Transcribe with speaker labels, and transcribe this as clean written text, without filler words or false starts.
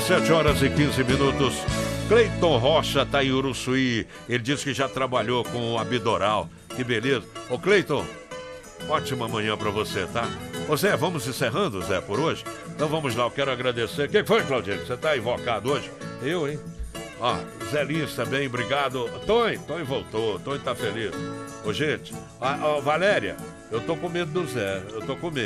Speaker 1: 7 horas e 15 minutos. Cleiton Rocha tá em Uruçuí. Ele disse que já trabalhou com o Abidoral. Que beleza. Ô Cleiton, ótima manhã pra você, tá? Ô Zé, vamos encerrando, Zé, por hoje? Então vamos lá, eu quero agradecer. Quem foi, Claudinho? Você tá invocado hoje? Eu, hein? Ó, Zé Lins também, obrigado. Tonho voltou, Tonho tá feliz. Ô gente, Valéria, eu tô com medo do Zé, eu tô com medo.